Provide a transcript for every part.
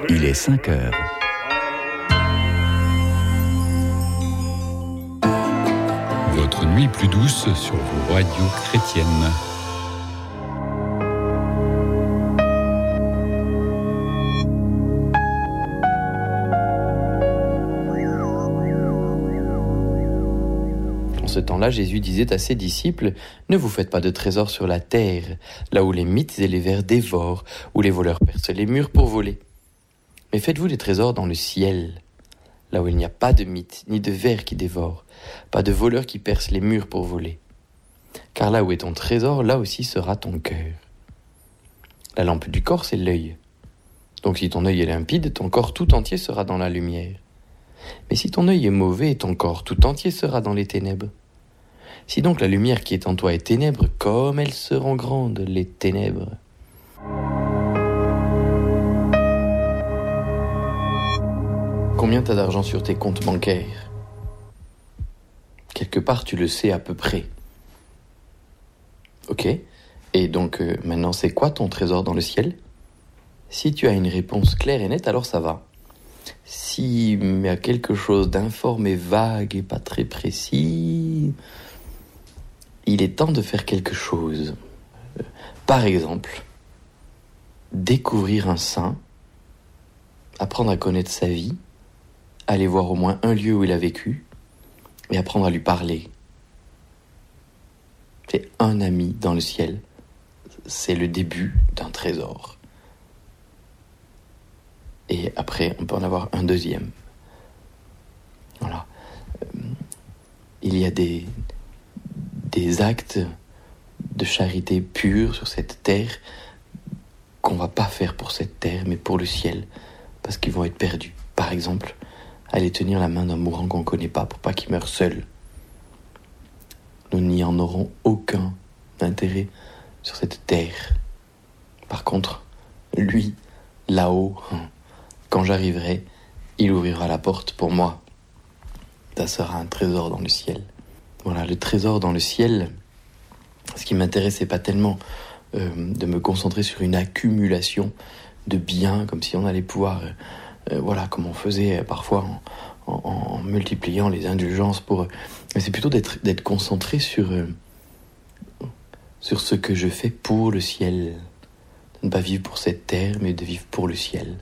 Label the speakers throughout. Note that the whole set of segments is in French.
Speaker 1: Il est 5 heures. Votre nuit plus douce sur vos radios chrétiennes.
Speaker 2: En ce temps-là, Jésus disait à ses disciples : « Ne vous faites pas de trésors sur la terre, là où les mythes et les vers dévorent, où les voleurs percent les murs pour voler. Mais faites-vous des trésors dans le ciel, là où il n'y a pas de mythes ni de vers qui dévorent, pas de voleurs qui percent les murs pour voler. Car là où est ton trésor, là aussi sera ton cœur. La lampe du corps, c'est l'œil. Donc si ton œil est limpide, ton corps tout entier sera dans la lumière. Mais si ton œil est mauvais, ton corps tout entier sera dans les ténèbres. Si donc la lumière qui est en toi est ténèbre, comme elles seront grandes, les ténèbres. » Combien t'as d'argent sur tes comptes bancaires ? Quelque part, tu le sais à peu près. Ok. Et donc, maintenant, c'est quoi ton trésor dans le ciel ? Si tu as une réponse claire et nette, alors ça va. S'il y a quelque chose d'informe et vague et pas très précis, il est temps de faire quelque chose. Par exemple, découvrir un saint, apprendre à connaître sa vie, aller voir au moins un lieu où il a vécu et apprendre à lui parler. C'est un ami dans le ciel. C'est le début d'un trésor. Et après, on peut en avoir un deuxième. Voilà. Il y a des actes de charité pure sur cette terre qu'on va pas faire pour cette terre, mais pour le ciel, parce qu'ils vont être perdus. Par exemple, aller tenir la main d'un mourant qu'on ne connaît pas pour pas qu'il meure seul. Nous n'y en aurons aucun intérêt sur cette terre. Par contre, lui, là-haut, quand j'arriverai, il ouvrira la porte pour moi. Ça sera un trésor dans le ciel. Voilà, le trésor dans le ciel, ce qui m'intéresse, c'est pas tellement de me concentrer sur une accumulation de biens, comme si on allait pouvoir, voilà, comme on faisait parfois en multipliant les indulgences mais c'est plutôt d'être concentré sur ce que je fais pour le ciel. De ne pas vivre pour cette terre, mais de vivre pour le ciel.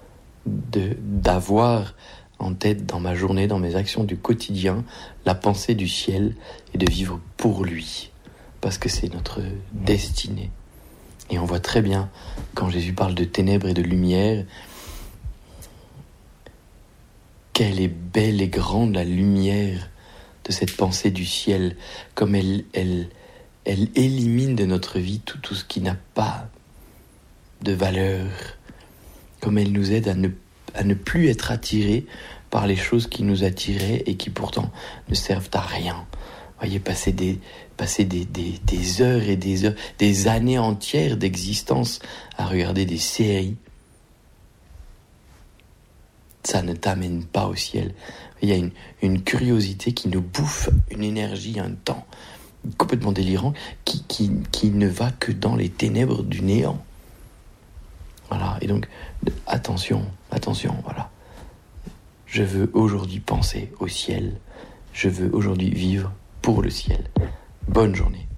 Speaker 2: D'avoir en tête dans ma journée, dans mes actions du quotidien, la pensée du ciel et de vivre pour lui. Parce que c'est notre destinée. Et on voit très bien, quand Jésus parle de ténèbres et de lumière, quelle est belle et grande la lumière de cette pensée du ciel, comme elle élimine de notre vie tout ce qui n'a pas de valeur, comme elle nous aide à ne plus être attirés par les choses qui nous attiraient et qui pourtant ne servent à rien. Vous voyez, passer des heures et des heures, des années entières d'existence à regarder des séries, ça ne t'amène pas au ciel. Il y a une curiosité qui nous bouffe une énergie, un temps complètement délirant qui ne va que dans les ténèbres du néant. Voilà, et donc, attention, voilà. Je veux aujourd'hui penser au ciel. Je veux aujourd'hui vivre pour le ciel. Bonne journée.